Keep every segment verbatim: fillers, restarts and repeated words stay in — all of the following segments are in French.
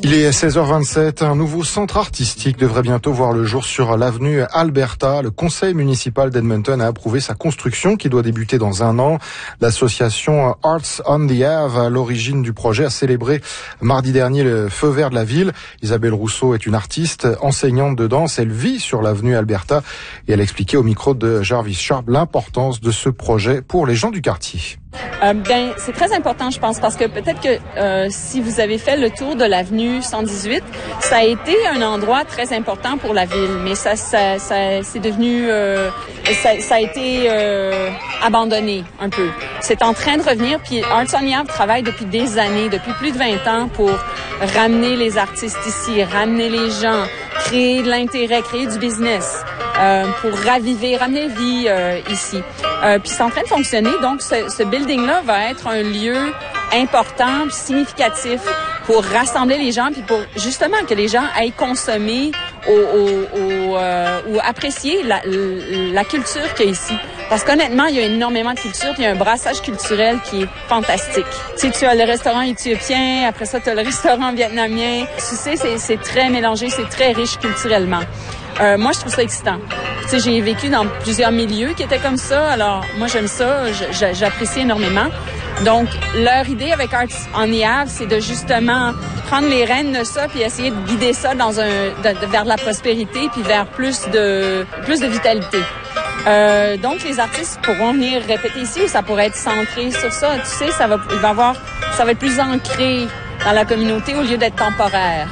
Il est seize heures vingt-sept. Un nouveau centre artistique devrait bientôt voir le jour sur l'avenue Alberta. Le conseil municipal d'Edmonton a approuvé sa construction qui doit débuter dans un an. L'association Arts on the Ave, à l'origine du projet, a célébré mardi dernier le feu vert de la ville. Isabelle Rousseau est une artiste, enseignante de danse. Elle vit sur l'avenue Alberta et elle a expliqué au micro de Jarvis Sharp l'importance de ce projet pour les gens du quartier. Euh, ben, c'est très important, je pense, parce que peut-être que euh, si vous avez fait le tour de l'avenue cent dix-huit, ça a été un endroit très important pour la ville, mais ça, ça, ça c'est devenu, euh, ça, ça a été euh, abandonné un peu. C'est en train de revenir, puis Arts on the Ave travaille depuis des années, depuis plus de vingt ans, pour ramener les artistes ici, ramener les gens, créer de l'intérêt, créer du business, euh, pour raviver, ramener vie euh, ici. Euh, puis c'est en train de fonctionner, donc ce, ce building-là va être un lieu important, puis significatif pour rassembler les gens, puis pour justement que les gens aillent consommer ou, ou, ou, euh, ou apprécier la, la culture qu'il y a ici. Parce qu'honnêtement, il y a énormément de culture, puis il y a un brassage culturel qui est fantastique. Tu sais, tu as le restaurant éthiopien, après ça, tu as le restaurant vietnamien. Tu sais, c'est, c'est très mélangé, c'est très riche culturellement. Euh, moi, je trouve ça excitant. Tu sais, j'ai vécu dans plusieurs milieux qui étaient comme ça, alors moi, j'aime ça, j'apprécie énormément. Donc, leur idée avec Arts on the Ave, c'est de justement prendre les rênes de ça puis essayer de guider ça dans un de, de, vers de la prospérité puis vers plus de plus de vitalité. Euh, donc, les artistes pourront venir répéter ici ou ça pourrait être centré sur ça. Tu sais, ça va, il va avoir, ça va être plus ancré dans la communauté au lieu d'être temporaire.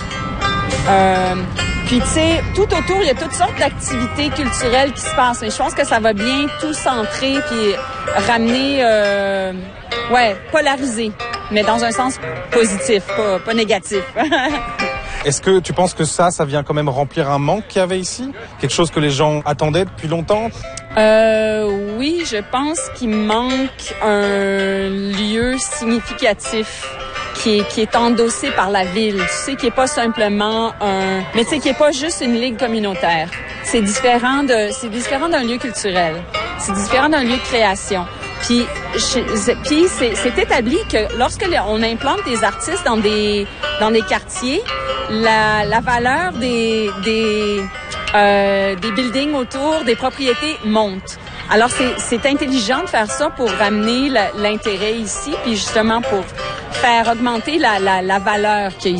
Euh, Puis, tu sais, tout autour, il y a toutes sortes d'activités culturelles qui se passent. Mais je pense que ça va bien tout centrer puis ramener, euh, ouais, polariser, mais dans un sens positif, pas, pas négatif. Est-ce que tu penses que ça, ça vient quand même remplir un manque qu'il y avait ici? Quelque chose que les gens attendaient depuis longtemps? Euh, oui, je pense qu'il manque un lieu significatif qui est, qui est endossé par la ville. Tu sais, qui est pas simplement un... Mais tu sais, qui est pas juste une ligue communautaire. C'est différent de, c'est différent d'un lieu culturel. C'est différent d'un lieu de création. Puis, je, puis c'est, c'est établi que lorsque on implante des artistes dans des, dans des quartiers, la, la valeur des, des, euh, des buildings autour, des propriétés monte. Alors, c'est, c'est intelligent de faire ça pour ramener la, l'intérêt ici, puis justement pour faire augmenter la, la, la valeur qu'il y a ici.